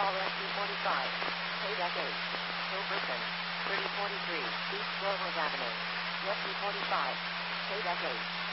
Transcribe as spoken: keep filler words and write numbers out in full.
call S T forty-five. Paid S eight. Hilberton. thirty forty-three. East Groveland Avenue. S T forty-five. Paid S eight.